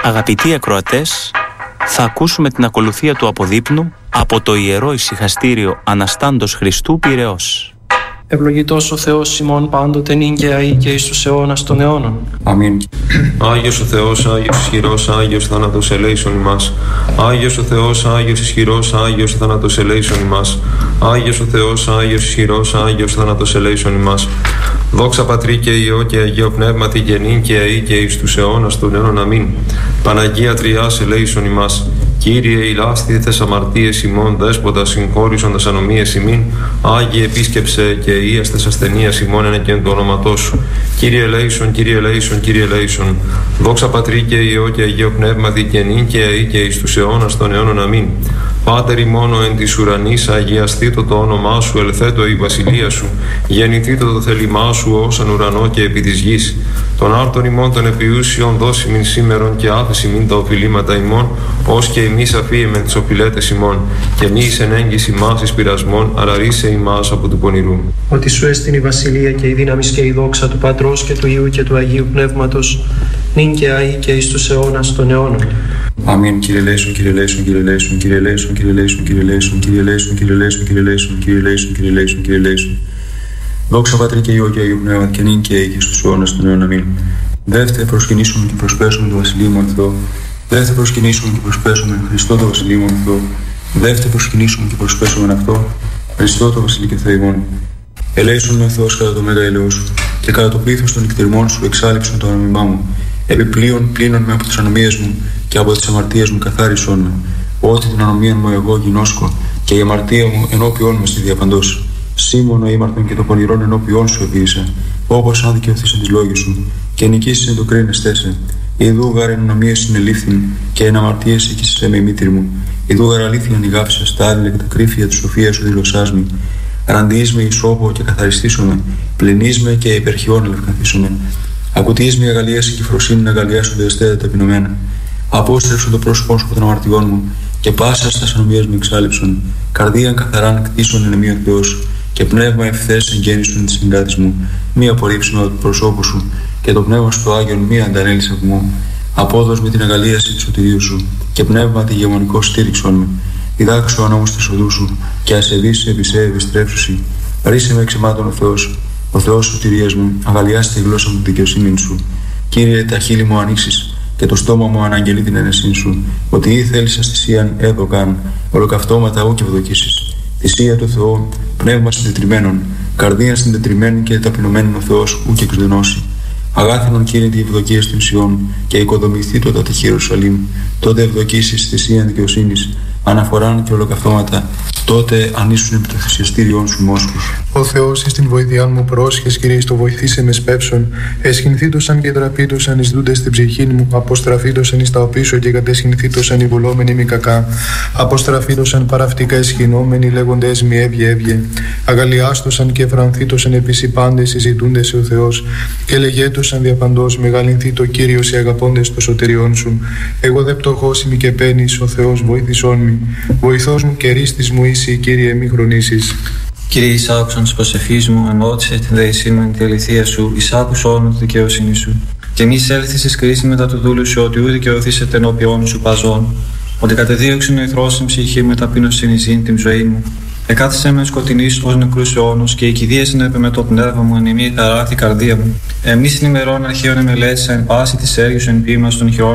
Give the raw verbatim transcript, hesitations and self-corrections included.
Αγαπητοί ακροατές, θα ακούσουμε την ακολουθία του αποδείπνου από το Ιερό Ησυχαστήριο Αναστάντος Χριστού Πειραιώς. Ευλογητός ο Θεός ημών πάντοτε νυν και αεί και εις τους αιώνας των αιώνων. Αμήν. Άγιος ο Θεός, Άγιος ισχυρός, Άγιος θάνατος ελέησον ημάς. Άγιος ο Θεός, Άγιος ισχυρός, Άγιος θάνατος ελέησον ημάς. Άγιος ο Θεός, Άγιος ισχυρός, Άγιος θάνατος ελέησον ημάς. Δόξα Πατρί και Υιό και Αγίο Πνεύματι και νυν και αεί και εις τους αιώνας των αιώνων. Αμήν. Παναγία Τριάς ελέησον ημάς. Κύριε ηλάστηθες αμαρτίες ημών, δέσποτα συγχώρησοντας ανομίες ημίν, Άγιε επίσκεψε και ίαστες ασθενείας ημών εν και εν το όνοματό σου. Κύριε ελέησον, Κύριε ελέησον, Κύριε ελέησον. Δόξα Πατρί και Υιό και Αγίο Πνεύματι και νυν και αεί και εις τους αιώνας των αιώνων. Αμήν. Πάτερ ημών εν της ουρανής, αγιαστήτω το όνομά σου, ελθέτω η βασιλεία σου, γεννηθήτω το θέλημά σου ως εν ουρανό και επί της γης. Τον άρτον ημών των επιούσιων δώσιμην σήμερον και άφεση μην τα οφειλήματα ημών, ως και εμείς αφίεμεν τις οφειλέτες ημών, και μη εις εν έγκυς ημάς εις πειρασμών, αλλά ρίσε ημάς από του πονηρού. Ότι σου έστειν η βασιλεία και η δύναμις και η δόξα του Πατρός και του Υιού και του Αγίου Πνεύματος, νυν και αεί και εις τους αιώνας των αιώνων. Αμήν. Κύριε ελέησον, Κύριε ελέησον, Κύριε ελέησον, Κύριε ελέησον, Κύριε ελέησον, Κύριε ελέησον, Κύριε ελέησον, Κύριε ελέησον, Κύριε ελέησον, Κύριε ελέησον, Κύριε ελέησον, Κύριε ελέησον. Δόξα Πατρί και Υιό και Αγίου Πνεύματι και νυν και αεί και στους αιώνας των αιώνων. Αμήν. Δεύτε προσκυνήσουμε και προσπέσουμε το Βασιλείο μου Θεό. Δεύτε προσκυνήσουμε και προσπέσουμε Χριστό το Βασιλείο μου Θεό. Δεύτε προσκυνήσουμε και προσπέσουμε αυτό Χριστό το Βασιλείο και Θεό ημών. Ελέησον με Θεός κατά το μέγα ελαιό σου, και κατά το πλήθος των νυχτηρμών σου εξάλειψον το ανομιμά μου. Επιπλέον πλύνον με από τις ανομίες μου και από τις αμαρτίες μου καθάρισον με. Ότι την ανομία μου εγώ γινώσκω, και η αμαρτία μου ενώπιόν με στη διαπαντός. Σήμωνο ήμαρτον και το πονηρόν ενώπιόν σου επίησα, όπως αν δικαιωθείς τις λόγες σου, και νικήσεις εν το κρίνεστέ σε. Ιδού γάρ εν ανομίες συνελήφθην, και εν αμαρτίες εκείσαι με η μήτρη μου. Ιδού γάρ αλήθεια νιγάψα στα άδειλα και τα κρύφια της σοφίας σου δηλωσάς μη. Ραντιείς με ισόπο και καθαριστήσομαι, πλυνείς με και υπερχιών ελευκαθήσομαι. Ακουτείς με αγαλίαση και φροσύνη να αγαλιάσονται εστέτα ταπεινωμένα. Απόστρεψον το πρόσωπό σου από των αμαρτιών μου, και πάσα στα ανομίες μου εξάλειψον. Καρδίαν καθαράν κτίσον εν εμεί ο Θεός, και πνεύμα ευθές εγγέννησον της συγκράτης μου. Μη απορρίψουμε από το προσώπου σου, και το πνεύμα σου το Άγιον μη αντανέλεις από μου. Απόδος με την αγαλίαση του σωτηρίου σου, και πνεύμα τη γεμονικό στήριξον με. Διδάξω ανόμως της οδού σου, και ασεβείς επί σε επιστρέψουσι. Ρίσε με εξαιμάτων ο Θεός, ο Θεός σωτηρίας μου, αγαλιάστε τη γλώσσα μου τη δικαιοσύνη σου. Κύριε, τα χείλη μου ανοίξεις, και το στόμα μου αναγγελεί την αίρεσή σου, ότι ή θέλεις αστησίαν έδωκαν, ολοκαυτώματα ου και ευδοκίσεις. Θυσία του Θεού, πνεύμα συντετριμένων, καρδία συντετριμένη και ταπεινωμένων ο Θεός ου και εξδενώσει. Αγάθινον Κύριε τη ευδοκία στην Σιών, και οικοδομηθεί το τατεχή Ιερουσαλήμ, τότε ευδοκίσεις θυσίαν δικαιοσύνης, αναφοράν και ολοκαυτώματα, τότε ανήσουν επί το θυσιαστήριον σου μόσχους. Ο Θεός εις την βοήθειά μου πρόσχες, Κύριε, στο βοηθήσε με σπεύσον. Εσχυνθήτωσαν και τραπήτωσαν εις δούντες στην ψυχή μου, αποστραφήτωσαν εις τα οπίσω και κατεσχυνθήτωσαν οι βουλόμενοι μη κακά. Αποστραφήτωσαν παραυτικά εσχυνόμενοι, λέγοντες μη έβγε έβγε. Αγαλιάστωσαν και εφρανθήτωσαν επίσης οι πάντες συζητούντες ο Θεός, και λεγέτωσαν διαπαντός μεγαλυνθεί το Κύριος οι αγαπώντες το σωτηριών σου. Εγώ δε πτωχός ημι και παίρνεις, ο Θεός βοήθησόν μη. Βοηθός μου και ρίστης μου είσαι, Κύριε, μη χρονίσεις. Κύριε, εις άκουσον της προσευχής μου, εμώτισε την δεησή μου εν τη αληθεία σου, εις άκουσον τη δικαιοσύνη σου. Και μη εισέλθεις εις κρίση μετά του δούλου σου, ότι ου δικαιωθήσετε ενώπιόν σου παζών, ότι κατεδίωξεν ο εχθρός στην ψυχή με ταπείνωσιν εις την ζωή μου. Εκάθισε με σκοτεινής ως νεκρούς αιώνους, και η κηδείας επί με το πνεύμα μου, εν ημί χαράχθη καρδία μου. Εμείς την ημερών αρχαίων εμελέτησα εν πάση της έργης εν ποίημα των χειρών